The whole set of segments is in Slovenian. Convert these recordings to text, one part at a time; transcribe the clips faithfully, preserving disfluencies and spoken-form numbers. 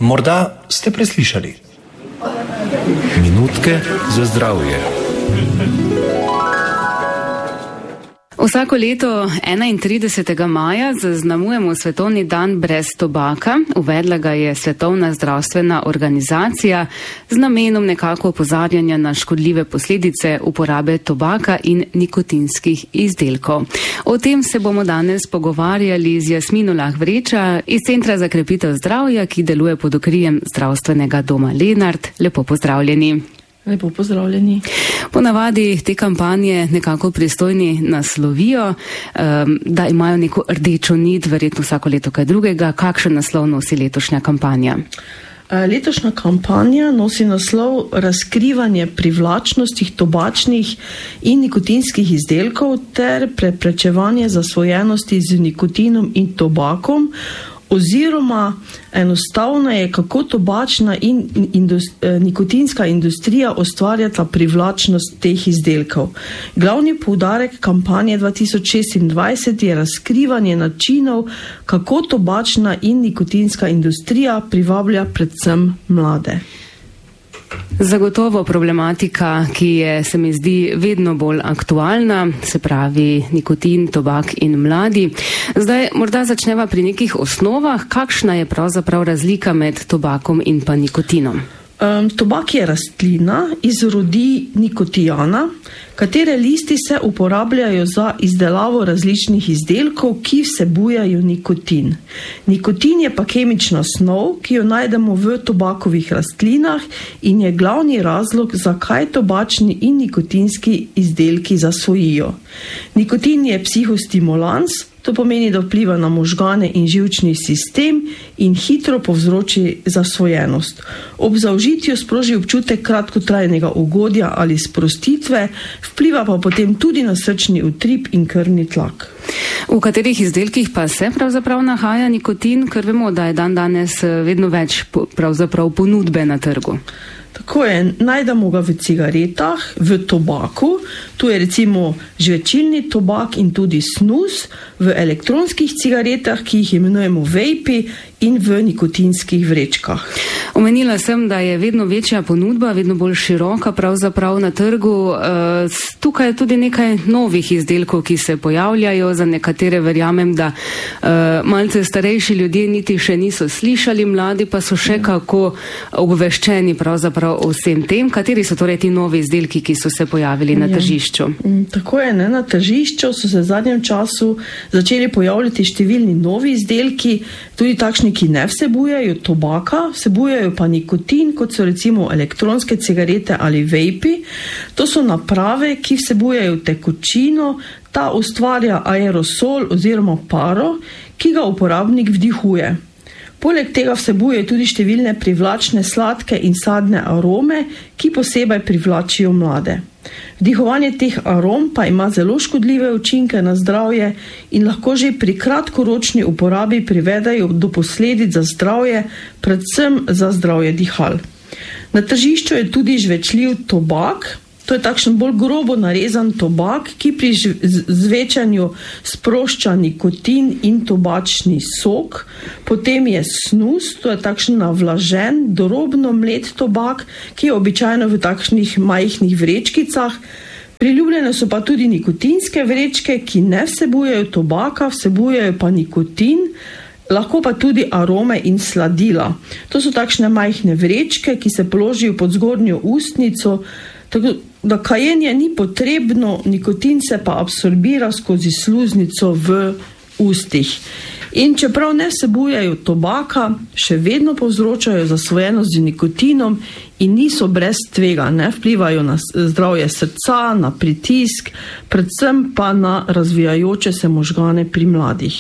Morda ste preslišali. Minutke za zdravje. Vsako leto enaintridesetega maja zaznamujemo Svetovni dan brez tobaka. Uvedla ga je Svetovna zdravstvena organizacija z namenom nekako opozarjanja na škodljive posledice uporabe tobaka in nikotinskih izdelkov. O tem se bomo danes pogovarjali z Jasmino Lah Vreča iz Centra za krepitev zdravja, ki deluje pod okriljem Zdravstvenega doma Lenart. Lepo pozdravljeni. Lepo pozdravljeni. Ponavadi te kampanje nekako pristojni naslovijo, da imajo neko rdečo nit, verjetno vsako leto kaj drugega. Kakšen naslov nosi letošnja kampanja? Letošnja kampanja nosi naslov Razkrivanje privlačnosti tobačnih in nikotinskih izdelkov ter preprečevanje zasvojenosti z nikotinom in tobakom, oziroma enostavno je, kako tobačna in indust, nikotinska industrija ustvarjata privlačnost teh izdelkov. Glavni poudarek kampanje dva tisoč šestindvajset je razkrivanje načinov, kako tobačna in nikotinska industrija privablja predvsem mlade. Zagotovo problematika, ki je, se mi zdi, vedno bolj aktualna, se pravi nikotin, tobak in mladi. Zdaj morda začneva pri nekih osnovah. Kakšna je pravzaprav razlika med tobakom in pa nikotinom? Um, tobak je rastlina iz rodi nikotijana, katere listi se uporabljajo za izdelavo različnih izdelkov, ki vsebujajo nikotin. Nikotin je pa kemična snov, ki jo najdemo v tobakovih rastlinah in je glavni razlog, zakaj tobačni in nikotinski izdelki zasvojijo. Nikotin je psihostimulans. To pomeni, da vpliva na možgane in živčni sistem in hitro povzroči zasvojenost. Ob zaužitju sproži občutek kratkotrajnega ugodja ali sprostitve, vpliva pa potem tudi na srčni utrip in krvni tlak. V katerih izdelkih pa se pravzaprav nahaja nikotin, ker vemo, da je dan danes vedno več pravzaprav ponudbe na trgu? Tako je, najdemo ga v cigaretah, v tobaku, tu je recimo žvečilni tobak in tudi snus, v elektronskih cigaretah, ki jih imenujemo vejpi, in v nikotinskih vrečkah. Omenila sem, da je vedno večja ponudba, vedno bolj široka pravzaprav na trgu. Tukaj je tudi nekaj novih izdelkov, ki se pojavljajo, za nekatere verjamem, da malce starejši ljudje niti še niso slišali, mladi pa so še kako obveščeni pravzaprav o vsem tem. Kateri so torej ti novi izdelki, ki so se pojavili na tržišču? Tako je, ne? Na tržišču so se v zadnjem času začeli pojavljati številni novi izdelki, tudi takšni, ki ne vsebujejo tobaka, vsebujejo pa nikotin, kot so recimo elektronske cigarete ali vejpi. To so naprave, ki vsebujejo tekočino, ta ustvarja aerosol oziroma paro, ki ga uporabnik vdihuje. Poleg tega vsebuje tudi številne privlačne sladke in sadne arome, ki posebej privlačijo mlade. Vdihovanje teh arom pa ima zelo škodljive učinke na zdravje in lahko že pri kratkoročni uporabi privedajo do posledic za zdravje, predvsem za zdravje dihal. Na tržišču je tudi žvečljiv tobak. To je takšen bolj grobo narezan tobak, ki pri zvečanju sprošča nikotin in tobačni sok. Potem je snus, to je takšen navlažen, drobno mlet tobak, ki je običajno v takšnih majhnih vrečkicah. Priljubljene so pa tudi nikotinske vrečke, ki ne vsebujejo tobaka, vsebujejo pa nikotin, lahko pa tudi arome in sladila. To so takšne majhne vrečke, ki se položijo pod zgornjo ustnico, tako da kajenje ni potrebno, nikotin se pa absorbira skozi sluznico v ustih. In čeprav ne vsebujejo tobaka, še vedno povzročajo zasvojenost z nikotinom in niso brez tvega, ne vplivajo na zdravje srca, na pritisk, predvsem pa na razvijajoče se možgane pri mladih.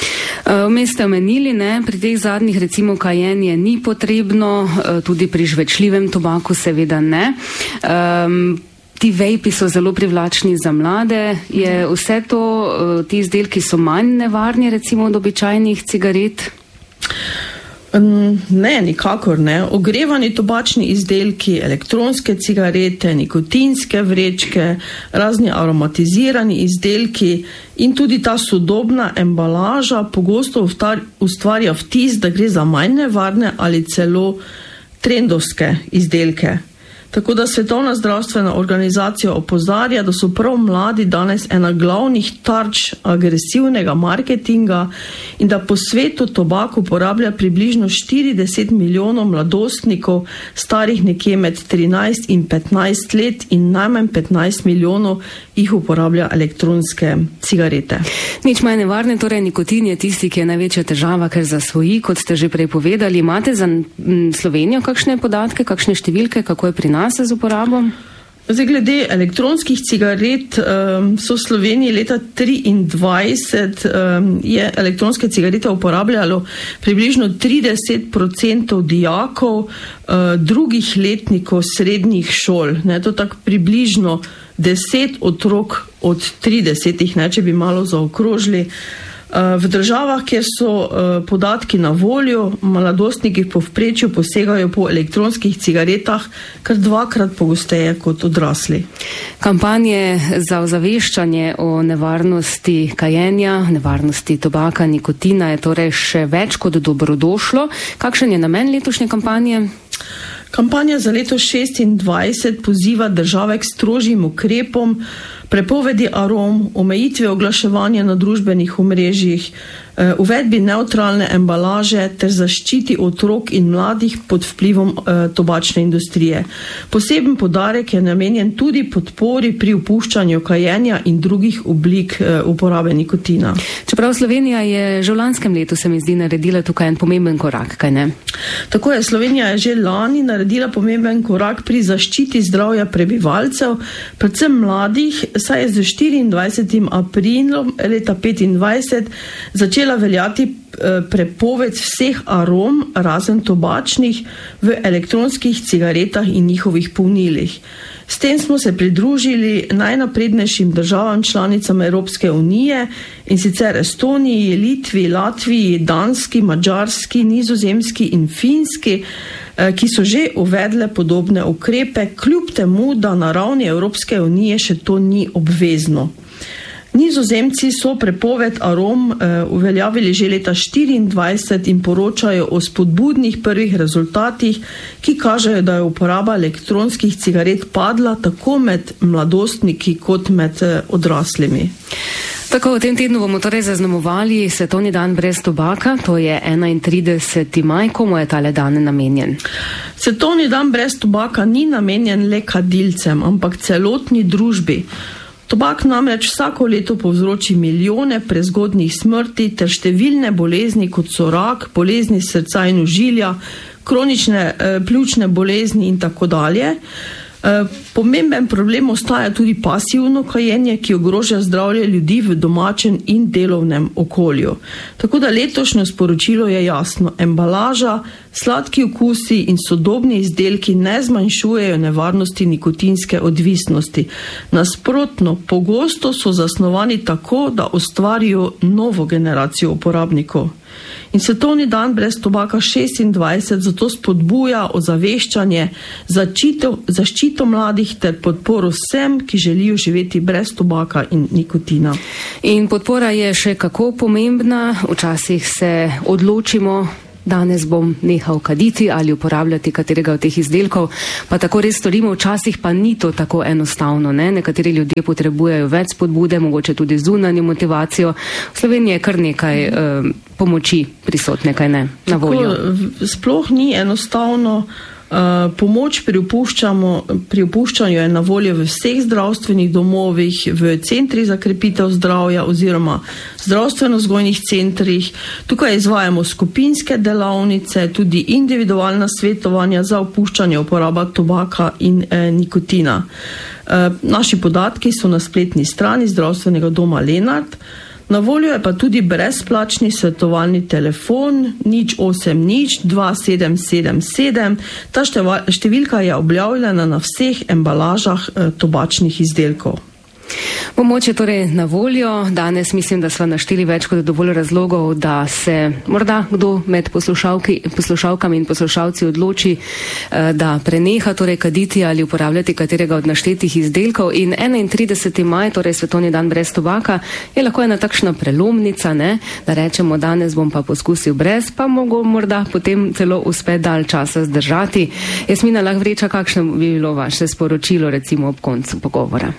Vmes ste omenili, ne, pri teh zadnjih recimo kajenje ni potrebno, tudi pri žvečljivem tobaku seveda ne. Um, Ti vejpi so zelo privlačni za mlade. Je vse to, ti izdelki so manj nevarni recimo od običajnih cigaret? Ne, nikakor ne. Ogrevani tobačni izdelki, elektronske cigarete, nikotinske vrečke, razni aromatizirani izdelki in tudi ta sodobna embalaža pogosto ustvarja vtis, da gre za manj nevarne ali celo trendovske izdelke. Tako da Svetovna zdravstvena organizacija opozarja, da so prav mladi danes ena glavnih tarč agresivnega marketinga in da po svetu tobak uporablja približno štirideset milijonov mladostnikov, starih nekje med trinajst in petnajst let, in najmanj petnajst milijonov jih uporablja elektronske cigarete. Nič manj nevarne, torej nikotin je tisti, ki je največja težava, ker zasvoji, kot ste že prej povedali. Imate za Slovenijo kakšne podatke, kakšne številke, kako je pri nas z uporabo? Zdaj, glede elektronskih cigaret, um, so v Sloveniji leta triindvajset um, je elektronske cigarete uporabljalo približno trideset procentov dijakov uh, drugih letnikov srednjih šol. Ne, to tako približno deset otrok od tridesetih, ne, če bi malo zaokrožili. V državah, kjer so podatki na voljo, mladostniki v povprečju posegajo po elektronskih cigaretah kar dvakrat pogosteje kot odrasli. Kampanje za ozaveščanje o nevarnosti kajenja, nevarnosti tobaka, nikotina je torej še več kot dobrodošlo. Kakšen je namen letošnje kampanje? Kampanja za leto šestindvajset poziva države k strožjim ukrepom, prepovedi arom, omejitve oglaševanja na družbenih omrežjih, uvedbi nevtralne embalaže ter zaščiti otrok in mladih pod vplivom tobačne industrije. Poseben poudarek je namenjen tudi podpori pri opuščanju kajenja in drugih oblik uporabe nikotina. Čeprav Slovenija je že v lanskem letu, se mi zdi, naredila tukaj en pomemben korak, kaj ne? Tako je, Slovenija je že lani naredila pomemben korak pri zaščiti zdravja prebivalcev, predvsem mladih, saj je z štiriindvajsetim aprilom leta petindvajset začela veljati prepoved vseh arom, razen tobačnih, v elektronskih cigaretah in njihovih polnilih. S tem smo se pridružili najnaprednejšim državam članicam Evropske unije, in sicer Estoniji, Litvi, Latviji, Danski, Madžarski, Nizozemski in Finski, ki so že uvedle podobne ukrepe, kljub temu, da na ravni Evropske unije še to ni obvezno. Nizozemci so prepoved arom uh, uveljavili že leta štiriindvajset in poročajo o spodbudnih prvih rezultatih, ki kažejo, da je uporaba elektronskih cigaret padla tako med mladostniki kot med uh, odraslimi. Tako, v tem tednu bomo torej zaznamovali Svetovni dan brez tobaka, to je enaintrideseti maj, komu je tale dan namenjen? Svetovni dan brez tobaka ni namenjen le kadilcem, ampak celotni družbi. Tobak namreč vsako leto povzroči milijone prezgodnjih smrti ter številne bolezni, kot so rak, bolezni srca in ožilja, kronične eh, pljučne bolezni in tako dalje. Pomemben problem ostaja tudi pasivno kajenje, ki ogroža zdravje ljudi v domačem in delovnem okolju. Tako da letošnje sporočilo je jasno. Embalaža, sladki okusi in sodobni izdelki ne zmanjšujejo nevarnosti nikotinske odvisnosti. Nasprotno, pogosto so zasnovani tako, da ustvarijo novo generacijo uporabnikov. In Svetovni dan brez tobaka šestindvajset zato spodbuja ozaveščanje, zaščito, zaščito mladih ter podporo vsem, ki želijo živeti brez tobaka in nikotina. In podpora je še kako pomembna. Včasih se odločimo, danes bom nehal kaditi ali uporabljati katerega od teh izdelkov, pa tako res storimo, včasih pa ni to tako enostavno. Ne? Nekateri ljudje potrebujejo več spodbude, mogoče tudi zunanjo motivacijo. V Sloveniji je kar nekaj uh, pomoči prisotne, kaj ne, na voljo. Tako, sploh ni enostavno. Uh, pomoč pri, pri opuščanju je na voljo v vseh zdravstvenih domovih, v centrih za krepitev zdravja oziroma zdravstveno-vzgojnih centrih. Tukaj izvajamo skupinske delavnice, tudi individualna svetovanja za opuščanje uporaba tobaka in eh, nikotina. Uh, naši podatki so na spletni strani zdravstvenega doma Lenart. Na voljo je pa tudi brezplačni svetovalni telefon nič osem nič dva sedem sedem sedem. Ta številka je objavljena na vseh embalažah eh, tobačnih izdelkov. Pomoč je torej na voljo. Danes mislim, da sva našteli več kot dovolj razlogov, da se morda kdo med poslušalkami in poslušalci odloči, da preneha torej kaditi ali uporabljati katerega od naštetih izdelkov. In enaintrideseti maj, torej svetovni dan brez tobaka, je lahko ena takšna prelomnica, ne? Da rečemo, danes bom pa poskusil brez, pa mogo morda potem celo uspe dalj časa zdržati. Jasmina Lahvreča, kakšno bi bilo vaše sporočilo recimo ob koncu pogovora?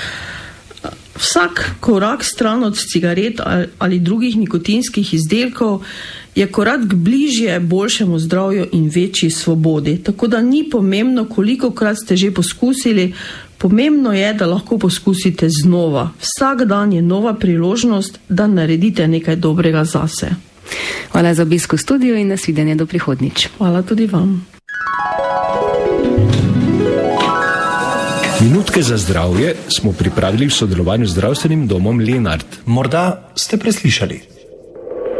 Vsak korak stran od cigaret ali drugih nikotinskih izdelkov je korak bližje boljšemu zdravju in večji svobodi. Tako da ni pomembno, kolikokrat ste že poskusili, pomembno je, da lahko poskusite znova. Vsak dan je nova priložnost, da naredite nekaj dobrega zase. Hvala za obisk v studiu in nasvidenje do prihodnjič. Hvala tudi vam. Minutke za zdravje smo pripravili v sodelovanju z zdravstvenim domom Lenart. Morda ste preslišali.